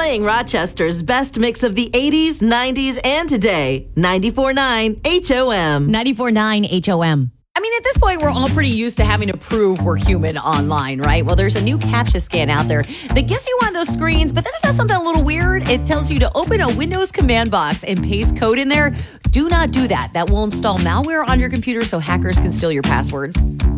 Playing Rochester's best mix of the 80s, 90s, and today. 94.9 HOM. 94.9 HOM. I mean, at this point, we're all pretty used to having to prove we're human online, right? Well, there's a new CAPTCHA scan out there that gives you one of those screens, but then it does something a little weird. It tells you to open a Windows command box and paste code in there. Do not do that. That will install malware on your computer so hackers can steal your passwords.